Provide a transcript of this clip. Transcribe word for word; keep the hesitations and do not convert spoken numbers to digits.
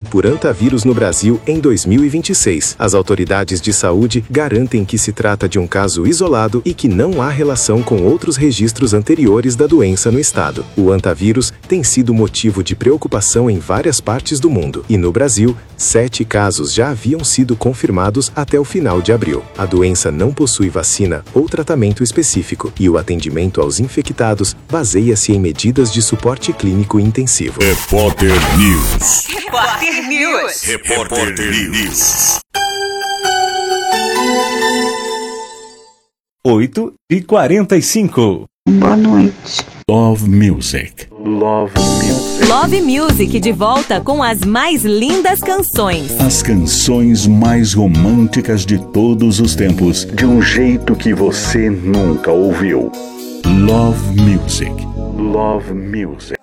por hantavírus no Brasil em dois mil e vinte e seis. As autoridades de saúde garantem que se trata de um caso isolado e que não há relação com outros registros anteriores da doença no estado. O hantavírus tem sido motivo de preocupação em várias partes do mundo. E no Brasil, sete casos já haviam sido confirmados até o final de abril. A doença não possui vacina ou tratamento específico e o atendimento aos infectados baseia-se em medidas de suporte clínico intensivo. Repórter News. Repórter News. Repórter News. oito e quarenta e cinco. Boa noite. Love Music. Love Music. Love Music de volta com as mais lindas canções. As canções mais românticas de todos os tempos, De um jeito que você nunca ouviu. Love Music. Love Music.